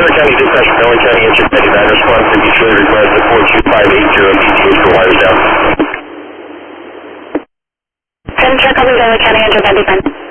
Delaware County Dispatch, Delaware County Engine 99, response to mutually request the 42580 BTA for wires down. 10 check over Delaware County Engine 99.